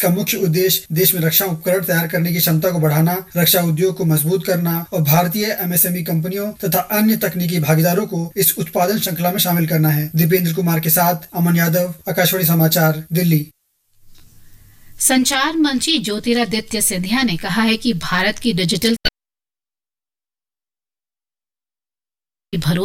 इसका मुख्य उद्देश्य देश में रक्षा उपकरण तैयार करने की क्षमता को बढ़ाना, रक्षा उद्योग को मजबूत करना और भारतीय MSME कंपनियों तथा अन्य तकनीकी भागीदारों को इस उत्पादन श्रृंखला में शामिल करना है। दीपेंद्र कुमार के साथ अमन यादव, आकाशवाणी समाचार, दिल्ली। संचार मंत्री ज्योतिरादित्य सिंधिया ने कहा है कि भारत की डिजिटल भरोसा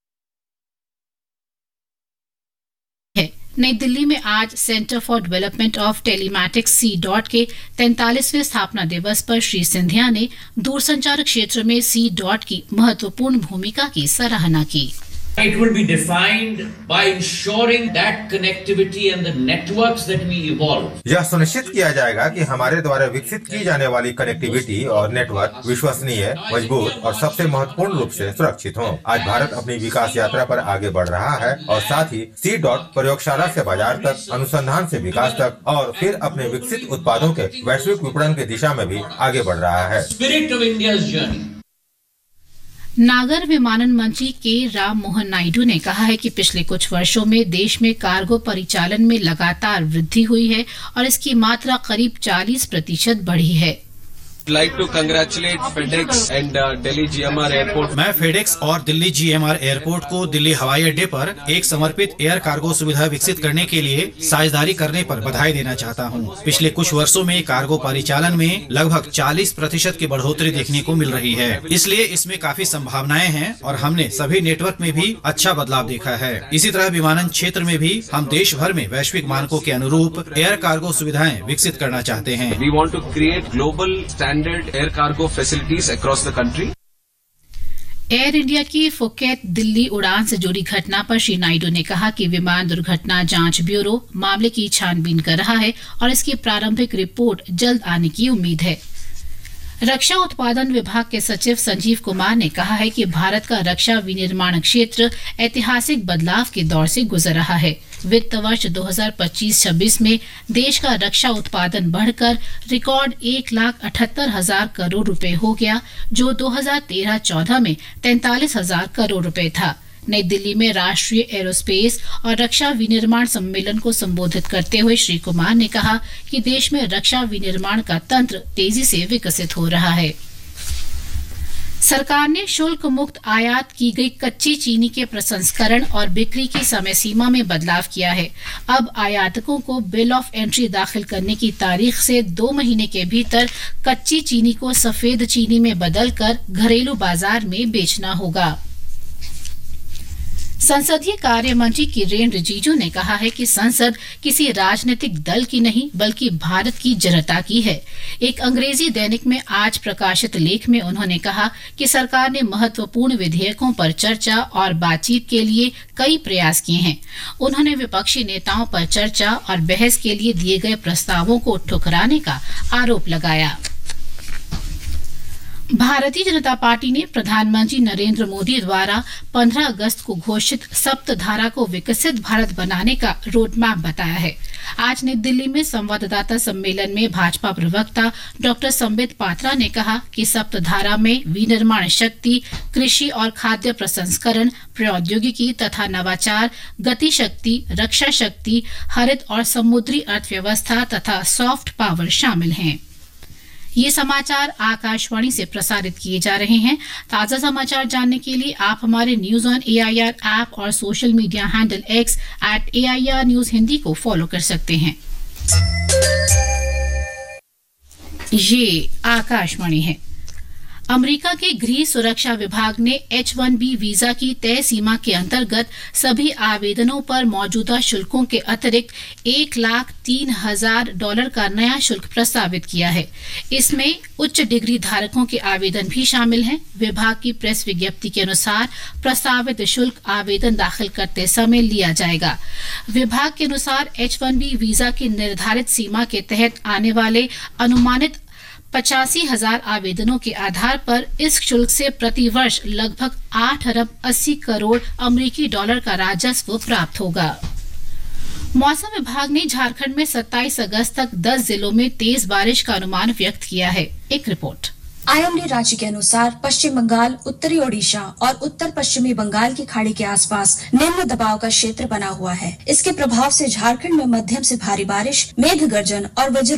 है। नई दिल्ली में आज centre for development of telematics C के 43वें स्थापना दिवस पर श्री सिंधिया ने दूरसंचार क्षेत्र में C की महत्वपूर्ण भूमिका की सराहना की। It will be defined by ensuring that connectivity and the networks that we evolve. यह सुनिश्चित किया जाएगा कि हमारे द्वारा विकसित की जाने वाली कनेक्टिविटी और नेटवर्क विश्वसनीय, मजबूत और सबसे महत्वपूर्ण रूप से सुरक्षित हों। आज भारत अपनी विकास यात्रा पर आगे बढ़ रहा है और साथ ही C प्रयोगशाला से बाजार तक, अनुसंधान से विकास तक और फिर अपने विकसित उत्पादों के वैश्विक विपणन की दिशा में भी आगे बढ़ रहा है। Spirit of India's journey. नागर विमानन मंत्री के राम मोहन नायडू ने कहा है कि पिछले कुछ वर्षों में देश में कार्गो परिचालन में लगातार वृद्धि हुई है और इसकी मात्रा करीब 40% बढ़ी है। like to congratulate FedEx and Delhi GMR Airport. मैं FedEx और दिल्ली GMR एयरपोर्ट को दिल्ली हवाई अड्डे पर एक समर्पित एयर कार्गो सुविधा विकसित करने के लिए साझेदारी करने पर बधाई देना चाहता हूं। पिछले कुछ वर्षों में कार्गो परिचालन में लगभग 40% की बढ़ोतरी देखने को मिल रही है, इसलिए इसमें काफी संभावनाएं हैं और हमने सभी नेटवर्क में भी अच्छा बदलाव देखा है। इसी तरह विमानन क्षेत्र में भी हम देश भर में वैश्विक मानकों के अनुरूप एयर कार्गो सुविधाएं विकसित करना चाहते हैं। We want to create global standard air cargo facilities across the country. Air India की फुकेत दिल्ली उड़ान से जुड़ी घटना पर श्री नायडू ने कहा कि विमान दुर्घटना जांच ब्यूरो मामले की छानबीन कर रहा है और इसकी प्रारंभिक रिपोर्ट जल्द आने की उम्मीद है। रक्षा उत्पादन विभाग के सचिव संजीव कुमार ने कहा है कि भारत का रक्षा विनिर्माण क्षेत्र ऐतिहासिक बदलाव के दौर से गुजर रहा है। वित्त वर्ष 2025-26 में देश का रक्षा उत्पादन बढ़कर रिकॉर्ड 1,78,000 करोड़ रुपए हो गया, जो 2013-14 में 43,000 करोड़ रुपए था। नई दिल्ली में राष्ट्रीय एरोस्पेस और रक्षा विनिर्माण सम्मेलन को संबोधित करते हुए श्री कुमार ने कहा कि देश में रक्षा विनिर्माण का तंत्र तेजी से विकसित हो रहा है। सरकार ने शुल्क मुक्त आयात की गई कच्ची चीनी के प्रसंस्करण और बिक्री की समय सीमा में बदलाव किया है। अब आयातकों को बिल ऑफ एंट्री दाखिल करने की तारीख से 2 महीने के भीतर कच्ची चीनी को सफेद चीनी में बदलकर घरेलू बाजार में बेचना होगा। संसदीय कार्य मंत्री किरेन रिजिजू ने कहा है कि संसद किसी राजनीतिक दल की नहीं बल्कि भारत की जनता की है। एक अंग्रेजी दैनिक में आज प्रकाशित लेख में उन्होंने कहा कि सरकार ने महत्वपूर्ण विधेयकों पर चर्चा और बातचीत के लिए कई प्रयास किए हैं। उन्होंने विपक्षी नेताओं पर चर्चा और बहस के लिए दिए गए प्रस्तावों को ठुकराने का आरोप लगाया। भारतीय जनता पार्टी ने प्रधानमंत्री नरेंद्र मोदी द्वारा 15 अगस्त को घोषित सप्तधारा को विकसित भारत बनाने का रोड मैप बताया है। आज नई दिल्ली में संवाददाता सम्मेलन में भाजपा प्रवक्ता डॉक्टर संबित पात्रा ने कहा कि सप्तधारा में विनिर्माण शक्ति, कृषि और खाद्य प्रसंस्करण, प्रौद्योगिकी तथा नवाचार, गति शक्ति, रक्षा शक्ति, हरित और समुद्री अर्थव्यवस्था तथा सॉफ्ट पावर शामिल हैं। ये समाचार आकाशवाणी से प्रसारित किए जा रहे हैं। ताजा समाचार जानने के लिए आप हमारे न्यूज ऑन AIR ऐप और social media handle X @AIR News Hindi को फॉलो कर सकते हैं। ये आकाशवाणी है। अमेरिका के गृह सुरक्षा विभाग ने H-1B वीजा की तय सीमा के अंतर्गत सभी आवेदनों पर मौजूदा शुल्कों के अतिरिक्त $1,03,000 का नया शुल्क प्रस्तावित किया है। इसमें उच्च डिग्री धारकों के आवेदन भी शामिल हैं। विभाग की प्रेस विज्ञप्ति के अनुसार प्रस्तावित शुल्क आवेदन दाखिल करते समय लिया जाएगा। विभाग के अनुसार H-1B वीजा की निर्धारित सीमा के तहत आने वाले अनुमानित 85,000 आवेदनों के आधार पर इस शुल्क से प्रति वर्ष लगभग 8 अरब 80 करोड़ अमेरिकी डॉलर का राजस्व प्राप्त होगा। मौसम विभाग ने झारखंड में 27 अगस्त तक 10 जिलों में तेज बारिश का अनुमान व्यक्त किया है। एक रिपोर्ट। IMD रांची के अनुसार पश्चिम बंगाल, उत्तरी ओडिशा और उत्तर पश्चिमी बंगाल की खाड़ी के आसपास निम्न दबाव का क्षेत्र बना हुआ है। इसके प्रभाव से झारखंड में मध्यम से भारी बारिश, मेघ गर्जन और वज्र